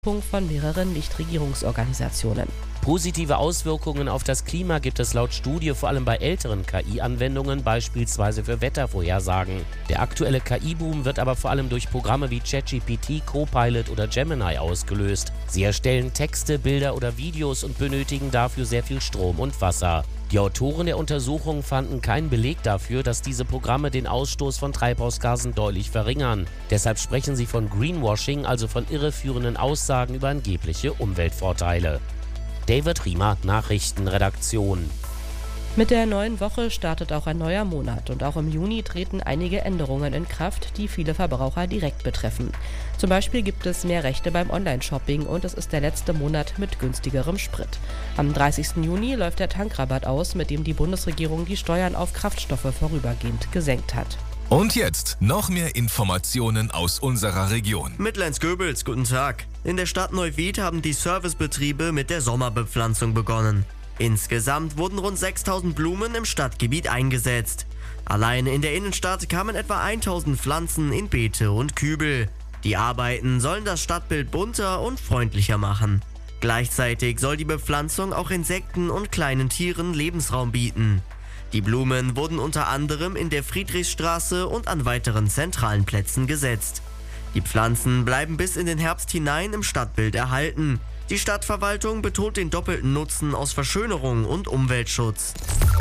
von mehreren Nichtregierungsorganisationen. Positive Auswirkungen auf das Klima gibt es laut Studie vor allem bei älteren KI-Anwendungen, beispielsweise für Wettervorhersagen. Der aktuelle KI-Boom wird aber vor allem durch Programme wie ChatGPT, Copilot oder Gemini ausgelöst. Sie erstellen Texte, Bilder oder Videos und benötigen dafür sehr viel Strom und Wasser. Die Autoren der Untersuchung fanden keinen Beleg dafür, dass diese Programme den Ausstoß von Treibhausgasen deutlich verringern. Deshalb sprechen sie von Greenwashing, also von irreführenden Aussagen über angebliche Umweltvorteile. David Riemer, Nachrichtenredaktion. Mit der neuen Woche startet auch ein neuer Monat und auch im Juni treten einige Änderungen in Kraft, die viele Verbraucher direkt betreffen. Zum Beispiel gibt es mehr Rechte beim Online-Shopping und es ist der letzte Monat mit günstigerem Sprit. Am 30. Juni läuft der Tankrabatt aus, mit dem die Bundesregierung die Steuern auf Kraftstoffe vorübergehend gesenkt hat. Und jetzt noch mehr Informationen aus unserer Region. Mittellenz-Göbels, guten Tag. In der Stadt Neuwied haben die Servicebetriebe mit der Sommerbepflanzung begonnen. Insgesamt wurden rund 6000 Blumen im Stadtgebiet eingesetzt. Allein in der Innenstadt kamen etwa 1000 Pflanzen in Beete und Kübel. Die Arbeiten sollen das Stadtbild bunter und freundlicher machen. Gleichzeitig soll die Bepflanzung auch Insekten und kleinen Tieren Lebensraum bieten. Die Blumen wurden unter anderem in der Friedrichstraße und an weiteren zentralen Plätzen gesetzt. Die Pflanzen bleiben bis in den Herbst hinein im Stadtbild erhalten. Die Stadtverwaltung betont den doppelten Nutzen aus Verschönerung und Umweltschutz.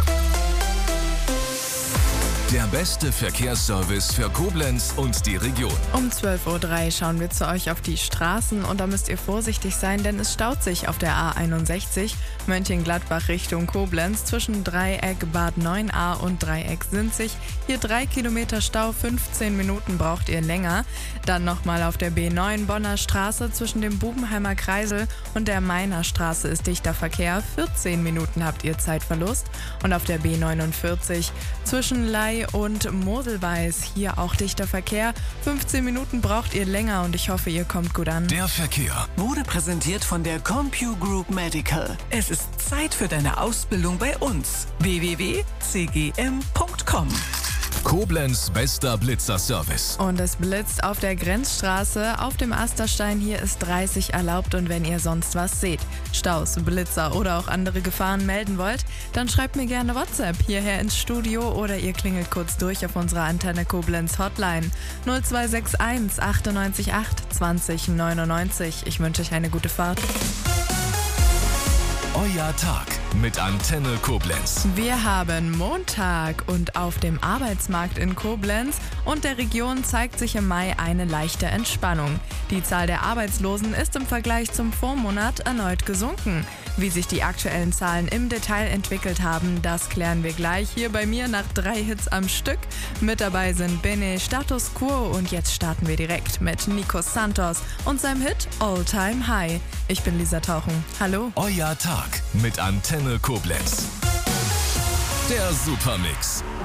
Der beste Verkehrsservice für Koblenz und die Region. Um 12:03 Uhr schauen wir zu euch auf die Straßen und da müsst ihr vorsichtig sein, denn es staut sich auf der A61 Mönchengladbach Richtung Koblenz zwischen Dreieck Bad 9a und Dreieck Sinzig. Hier 3 Kilometer Stau, 15 Minuten braucht ihr länger. Dann nochmal auf der B9 Bonner Straße zwischen dem Bubenheimer Kreisel und der Mainer Straße ist dichter Verkehr. 14 Minuten habt ihr Zeitverlust. Und auf der B49 zwischen Ley und Moselweiß hier auch dichter Verkehr. 15 Minuten braucht ihr länger und ich hoffe, ihr kommt gut an. Der Verkehr wurde präsentiert von der CompuGroup Medical. Es ist Zeit für deine Ausbildung bei uns. www.cgm.com. Koblenz bester Blitzerservice. Und es blitzt auf der Grenzstraße. Auf dem Asterstein hier ist 30 erlaubt und wenn ihr sonst was seht, Staus, Blitzer oder auch andere Gefahren melden wollt, dann schreibt mir gerne WhatsApp hierher ins Studio oder ihr klingelt kurz durch auf unserer Antenne Koblenz Hotline 0261 98 8 20 99. Ich wünsche euch eine gute Fahrt. Euer Tag mit Antenne Koblenz. Wir haben Montag und auf dem Arbeitsmarkt in Koblenz und der Region zeigt sich im Mai eine leichte Entspannung. Die Zahl der Arbeitslosen ist im Vergleich zum Vormonat erneut gesunken. Wie sich die aktuellen Zahlen im Detail entwickelt haben, das klären wir gleich hier bei mir nach 3 Hits am Stück. Mit dabei sind Bene, Status Quo und jetzt starten wir direkt mit Nico Santos und seinem Hit All Time High. Ich bin Lisa Tauchen. Hallo. Euer Tag mit Antenne Koblenz. Der Supermix.